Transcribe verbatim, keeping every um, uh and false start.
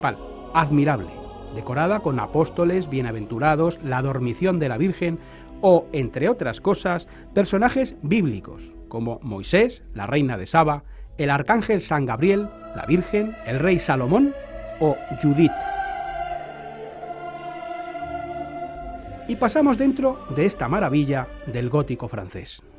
admirable, decorada con apóstoles, bienaventurados, la dormición de la Virgen o, entre otras cosas, personajes bíblicos como Moisés, la reina de Saba, el arcángel San Gabriel, la Virgen, el rey Salomón o Judith. Y pasamos dentro de esta maravilla del gótico francés.